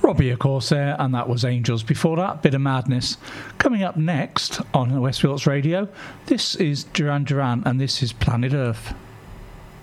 Robbie, of course, there, and that was Angels. Before that, Bit of Madness. Coming up next on West Phillips Radio, this is Duran Duran, and this is Planet Earth.